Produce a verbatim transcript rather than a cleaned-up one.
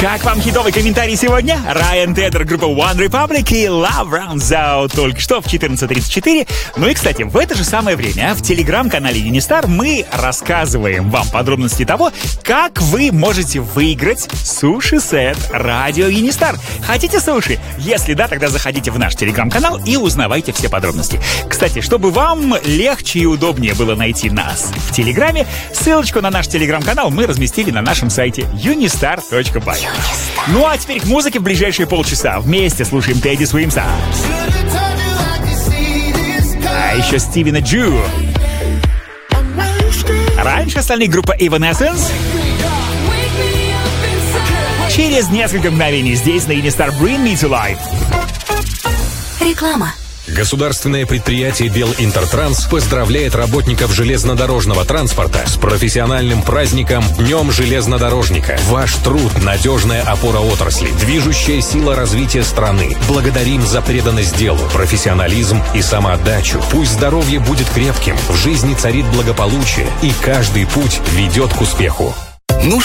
Как вам хитовый комментарий сегодня? Райан Тедер, группа One Republic и Love Rounds Out только что в четырнадцать тридцать четыре. Ну и, кстати, в это же самое время в телеграм-канале Юнистар мы рассказываем вам подробности того, как вы можете выиграть суши-сет радио Юнистар. Хотите суши? Если да, тогда заходите в наш телеграм-канал и узнавайте все подробности. Кстати, чтобы вам легче и удобнее было найти нас в телеграме, ссылочку на наш телеграм-канал мы разместили на нашем сайте юнистар точка бай. Ну а теперь к музыке в ближайшие полчаса. Вместе слушаем Тедди Суимса. А еще Стивена Джу. Раньше остальных группа Evanescence. Через несколько мгновений здесь на Юнистар Bring Me to Life. Реклама. Государственное предприятие Белинтертранс поздравляет работников железнодорожного транспорта с профессиональным праздником Днем железнодорожника. Ваш труд – надежная опора отрасли, движущая сила развития страны. Благодарим за преданность делу, профессионализм и самоотдачу. Пусть здоровье будет крепким, в жизни царит благополучие, и каждый путь ведет к успеху.